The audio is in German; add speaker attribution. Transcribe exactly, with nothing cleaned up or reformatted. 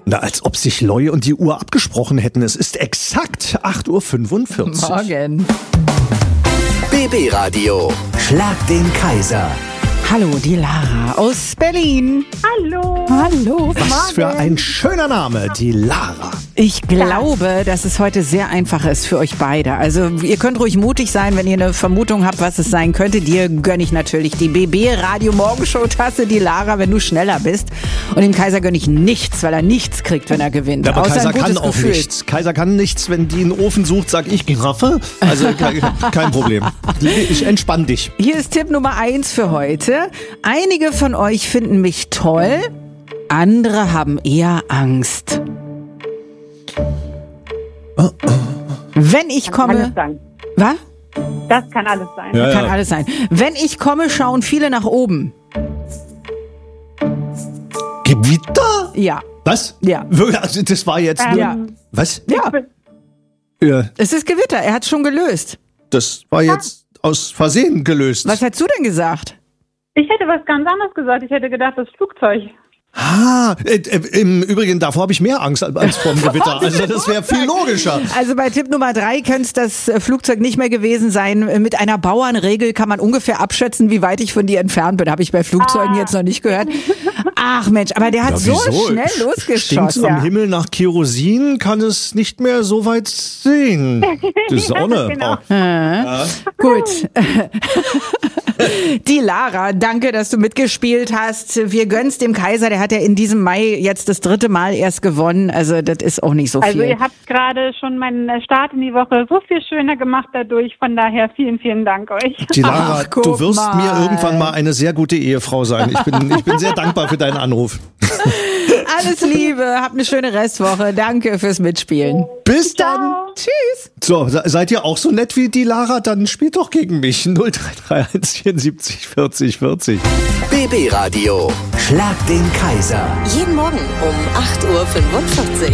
Speaker 1: Na, als ob sich Loi und die Uhr abgesprochen hätten. Es ist exakt acht Uhr fünfundvierzig.
Speaker 2: Morgen.
Speaker 3: B B Radio. Schlag den Kaiser.
Speaker 2: Hallo, die Lara aus Berlin.
Speaker 4: Hallo.
Speaker 2: Hallo.
Speaker 1: Was für ein schöner Name, die Lara.
Speaker 2: Ich glaube, dass es heute sehr einfach ist für euch beide. Also ihr könnt ruhig mutig sein, wenn ihr eine Vermutung habt, was es sein könnte. Dir gönne ich natürlich die B B Radio Morgenshow Tasse, die Lara, wenn du schneller bist. Und dem Kaiser gönne ich nichts, weil er nichts kriegt, wenn er gewinnt.
Speaker 1: Aber
Speaker 2: Außer
Speaker 1: Kaiser
Speaker 2: ein gutes
Speaker 1: kann auch
Speaker 2: Gefühl.
Speaker 1: nichts. Kaiser kann nichts, wenn die einen Ofen sucht, sag ich Giraffe. Also kein, kein Problem. Ich entspann dich.
Speaker 2: Hier ist Tipp Nummer eins für heute. Einige von euch finden mich toll, andere haben eher Angst.
Speaker 1: Oh, oh.
Speaker 2: Wenn ich
Speaker 4: Kann
Speaker 2: komme...
Speaker 4: alles sein.
Speaker 2: Was?
Speaker 4: Das kann alles sein.
Speaker 1: Ja,
Speaker 2: Kann
Speaker 1: ja.
Speaker 2: alles sein. Wenn ich komme, schauen viele nach oben.
Speaker 1: Gewitter?
Speaker 2: Ja.
Speaker 1: Was?
Speaker 2: Ja.
Speaker 1: Wirklich? Also das war jetzt...
Speaker 4: Ähm,
Speaker 1: nur,
Speaker 2: Ja.
Speaker 1: Was?
Speaker 2: Ja,
Speaker 1: Ja,
Speaker 2: es ist Gewitter. Er hat es schon gelöst.
Speaker 1: das war jetzt aus Versehen gelöst.
Speaker 2: Was hättest du denn gesagt?
Speaker 4: Ich hätte was ganz anderes gesagt. Ich hätte gedacht, das Flugzeug.
Speaker 1: Ah, äh, äh, im Übrigen, davor habe ich mehr Angst als, als vor dem Gewitter. Also das wäre viel logischer.
Speaker 2: Also bei Tipp Nummer drei könnte es das äh, Flugzeug nicht mehr gewesen sein. Mit einer Bauernregel kann man ungefähr abschätzen, wie weit ich von dir entfernt bin. Habe ich bei Flugzeugen
Speaker 4: Ah.
Speaker 2: jetzt noch nicht gehört. Ach Mensch, aber der hat
Speaker 1: Ja,
Speaker 2: so
Speaker 1: wieso?
Speaker 2: schnell
Speaker 1: Stinkt's
Speaker 2: losgeschossen.
Speaker 1: am Himmel nach Kerosin, kann es nicht mehr so weit sehen. Die Sonne.
Speaker 4: Genau.
Speaker 1: Oh.
Speaker 2: Gut. Die Lara, danke, dass du mitgespielt hast. Wir gönnen's dem Kaiser, der hat ja in diesem Mai jetzt das dritte Mal erst gewonnen. Also das ist auch nicht so
Speaker 4: Also
Speaker 2: viel.
Speaker 4: ihr habt gerade schon meinen Start in die Woche so viel schöner gemacht dadurch. Von daher vielen, vielen Dank euch.
Speaker 1: Die Lara,
Speaker 2: Ach, guck
Speaker 1: du wirst
Speaker 2: mal.
Speaker 1: mir irgendwann mal eine sehr gute Ehefrau sein. Ich bin, ich bin sehr dankbar für deinen Anruf.
Speaker 2: Alles Liebe, habt eine schöne Restwoche. Danke fürs Mitspielen.
Speaker 1: Bis dann.
Speaker 4: Ciao.
Speaker 2: Tschüss.
Speaker 1: So, se- seid ihr auch so nett wie die Lara? Dann spielt doch gegen mich. null drei drei eins vierundsiebzig vierzig vierzig.
Speaker 3: B B Radio. Schlag den Kaiser.
Speaker 5: Jeden Morgen um acht Uhr fünfundvierzig.